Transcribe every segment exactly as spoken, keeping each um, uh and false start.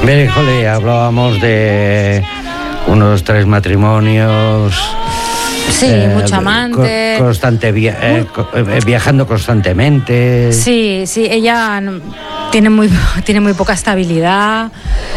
Billie Holiday, hablábamos de unos tres matrimonios. Sí, eh, mucho amante. Co- constante via- eh, co- eh, viajando constantemente. Sí, sí, ella tiene muy, tiene muy poca estabilidad.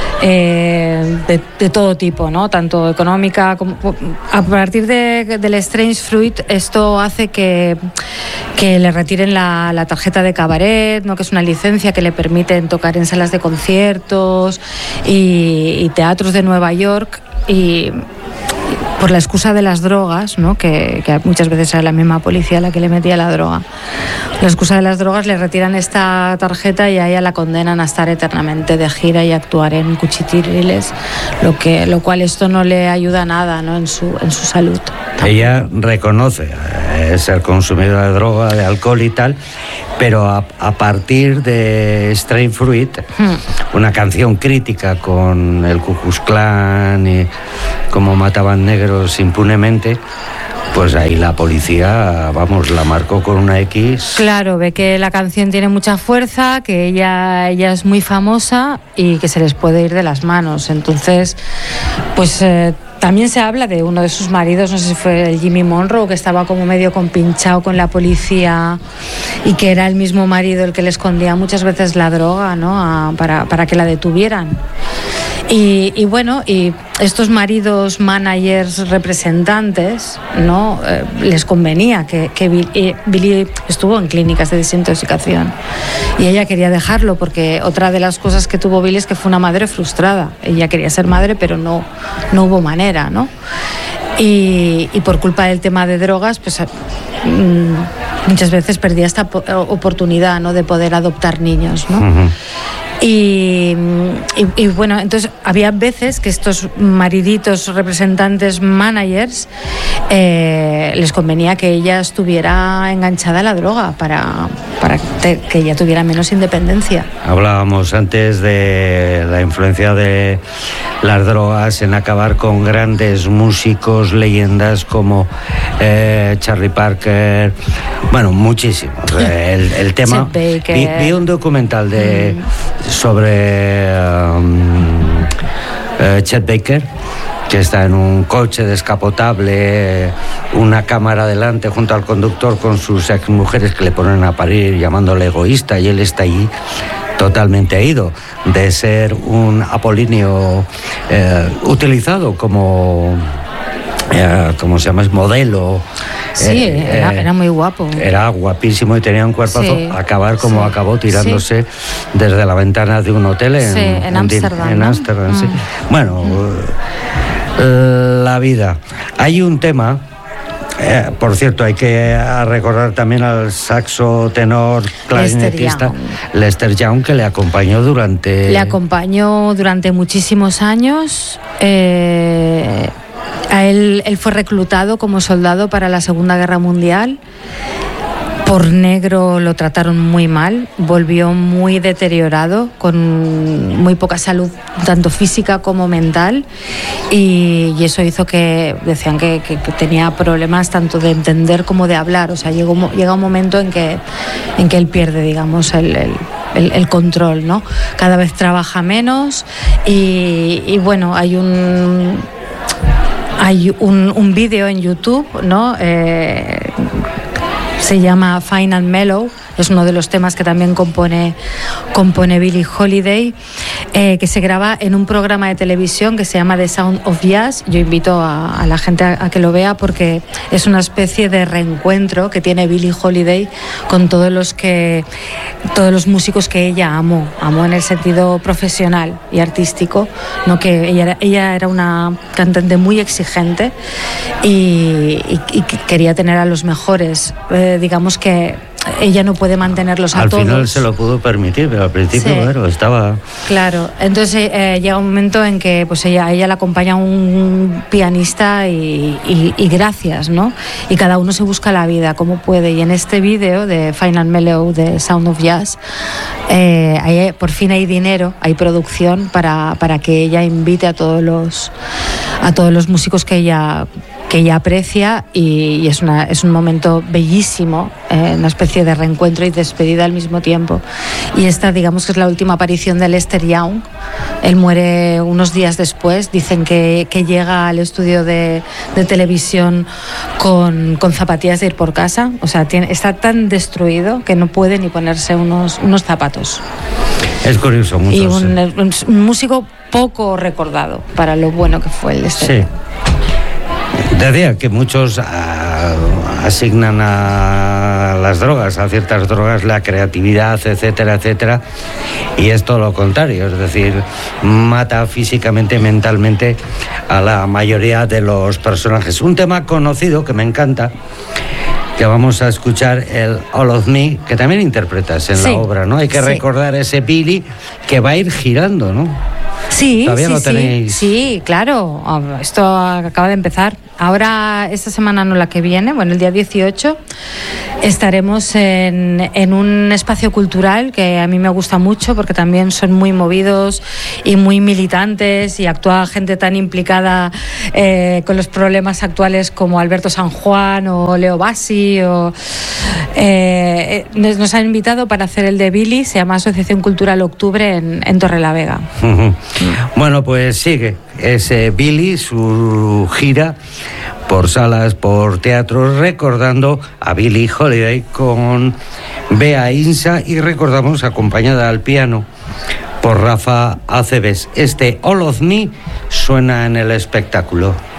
Eh, de, de todo tipo, ¿no? Tanto económica como a partir de, del Strange Fruit. Esto hace que, que le retiren la, la tarjeta de cabaret, ¿no? Que es una licencia que le permiten tocar en salas de conciertos y, y teatros de Nueva York, y por la excusa de las drogas, ¿no? que, que muchas veces era la misma policía la que le metía la droga. La excusa de las drogas, le retiran esta tarjeta y a ella la condenan a estar eternamente de gira y actuar en cuchitriles, lo que lo cual esto no le ayuda nada, ¿no? en su en su salud. Ella reconoce eh, ser consumidora de droga, de alcohol y tal, pero a, a partir de Strange Fruit, hmm. una canción crítica con el Ku Klux Klan y cómo mataban negros impunemente, pues ahí la policía, vamos, la marcó con una X. Claro, ve que la canción tiene mucha fuerza, que ella, ella es muy famosa y que se les puede ir de las manos. Entonces, pues eh, también se habla de uno de sus maridos, no sé si fue el Jimmy Monroe, que estaba como medio compinchado con la policía y que era el mismo marido el que le escondía muchas veces la droga, ¿no? A, para, para que la detuvieran. Y, y bueno, y estos maridos, managers, representantes, ¿no? Eh, les convenía que, que Billie, Billie estuvo en clínicas de desintoxicación y ella quería dejarlo, porque otra de las cosas que tuvo Billie es que fue una madre frustrada. Ella quería ser madre, pero no, no hubo manera, ¿no? Y, y por culpa del tema de drogas, pues mmm, muchas veces perdía esta oportunidad, ¿no? De poder adoptar niños, ¿no? Uh-huh. Y, y, y bueno, entonces había veces que estos mariditos, representantes, managers, eh, les convenía que ella estuviera enganchada a la droga para, para te, que ella tuviera menos independencia. Hablábamos antes de la influencia de las drogas en acabar con grandes músicos, leyendas como eh, Charlie Parker, bueno, muchísimos. El, el tema. Vi, vi un documental de mm. sobre um, uh, Chet Baker, que está en un coche descapotable, una cámara delante junto al conductor con sus exmujeres que le ponen a parir llamándole egoísta, y él está allí totalmente ido de ser un apolíneo eh, utilizado como eh, ¿cómo se llama? Es modelo. Sí, eh, era, era muy guapo. Era guapísimo y tenía un cuerpazo. Sí, acabar como sí, acabó, tirándose sí. desde la ventana de un hotel en sí, en Ámsterdam. En Ámsterdam, ¿no? sí. mm. Bueno, mm. la vida. Hay un tema. Eh, por cierto, hay que recordar también al saxo tenor clarinetista Lester Young. Lester Young, que le acompañó durante... Le acompañó durante muchísimos años. Eh, a él, él fue reclutado como soldado para la Segunda Guerra Mundial. Por negro lo trataron muy mal, volvió muy deteriorado, con muy poca salud, tanto física como mental, y, y eso hizo que decían que, que, que tenía problemas tanto de entender como de hablar. O sea, llegó, llega un momento en que, en que él pierde, digamos, el, el, el, el control, ¿no? Cada vez trabaja menos y, y bueno, hay un... Hay un, un vídeo en YouTube, ¿no? Eh, se llama Fine and Mellow, es uno de los temas que también compone, compone Billie Holiday, eh, que se graba en un programa de televisión que se llama The Sound of Jazz. Yo invito a, a la gente a, a que lo vea, porque es una especie de reencuentro que tiene Billie Holiday con todos los que todos los músicos que ella amó, amó en el sentido profesional y artístico, ¿no? Que ella era, ella era una cantante muy exigente y, y, y quería tener a los mejores. Eh, digamos que ella no puede mantenerlos a al todos. Al final se lo pudo permitir, pero al principio, sí. claro, estaba... Claro, entonces eh, llega un momento en que pues ella, a ella la acompaña un pianista y, y, y gracias, ¿no? Y cada uno se busca la vida como puede. Y en este vídeo de Fine and Mellow de Sound of Jazz, eh, hay, por fin hay dinero, hay producción para, para que ella invite a todos los, a todos los músicos que ella que ella aprecia y, y es, una, es un momento bellísimo, eh, una especie de reencuentro y despedida al mismo tiempo. Y esta, digamos que es la última aparición de Lester Young. Él muere unos días después. Dicen que, que llega al estudio de, de televisión con, con zapatillas de ir por casa. O sea, tiene, está tan destruido que no puede ni ponerse unos, unos zapatos. Es curioso. Muchos, y un, un, un músico poco recordado para lo bueno que fue el Lester. Sí. Decía que muchos uh, asignan a las drogas, a ciertas drogas, la creatividad, etcétera, etcétera, y es todo lo contrario, es decir, mata físicamente, mentalmente a la mayoría de los personajes. Un tema conocido que me encanta, que vamos a escuchar, el All of Me, que también interpretas en sí, la obra, ¿no? Hay que sí. recordar ese Billy que va a ir girando, ¿no? Sí, ¿Todavía sí, lo tenéis? Sí, sí, claro. Esto acaba de empezar. Ahora, esta semana, no la que viene, bueno, el día dieciocho, estaremos en, en un espacio cultural que a mí me gusta mucho porque también son muy movidos y muy militantes y actúa gente tan implicada eh, con los problemas actuales como Alberto San Juan o Leo Bassi. O, eh, nos han invitado para hacer el de Billy, se llama Asociación Cultural Octubre en, en Torrelavega. Uh-huh. Bueno, pues sigue ese Billy, su gira por salas, por teatros, recordando a Billie Holiday con Bea Insa y recordamos acompañada al piano por Rafa Acebes. Este All of Me suena en el espectáculo.